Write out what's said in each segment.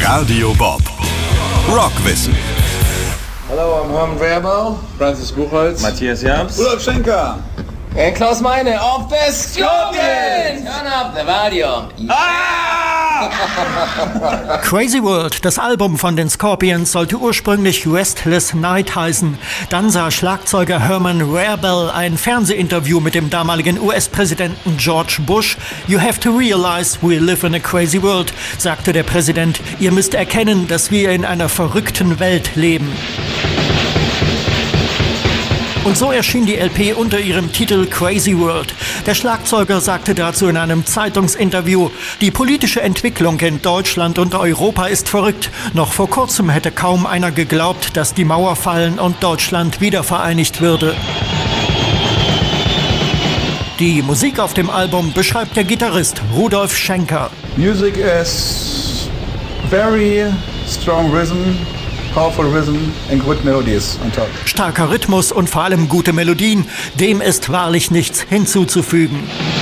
Radio Bob. Rockwissen. Hallo, I'm Hermann Werbel, Francis Buchholz, Matthias Jabs, Rudolf Schenker und Klaus Meine auf The Scorpions. Turn up the volume. Crazy World, das Album von den Scorpions, sollte ursprünglich Restless Night heißen. Dann sah Schlagzeuger Herman Rarebell ein Fernsehinterview mit dem damaligen US-Präsidenten George Bush. "You have to realize we live in a crazy world", sagte der Präsident. "Ihr müsst erkennen, dass wir in einer verrückten Welt leben." Und so erschien die LP unter ihrem Titel Crazy World. Der Schlagzeuger sagte dazu in einem Zeitungsinterview: "Die politische Entwicklung in Deutschland und Europa ist verrückt. Noch vor kurzem hätte kaum einer geglaubt, dass die Mauer fallen und Deutschland wiedervereinigt würde." Die Musik auf dem Album beschreibt der Gitarrist Rudolf Schenker. Music is very strong rhythm, powerful rhythm and good melodies on top. Starker Rhythmus und vor allem gute Melodien, dem ist wahrlich nichts hinzuzufügen.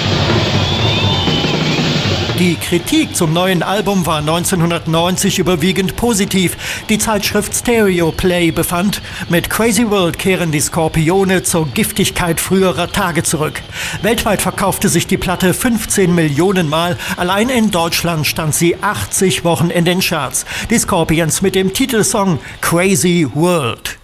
Die Kritik zum neuen Album war 1990 überwiegend positiv. Die Zeitschrift Stereo Play befand, mit Crazy World kehren die Skorpione zur Giftigkeit früherer Tage zurück. Weltweit verkaufte sich die Platte 15 Millionen Mal. Allein in Deutschland stand sie 80 Wochen in den Charts. Die Scorpions mit dem Titelsong Crazy World.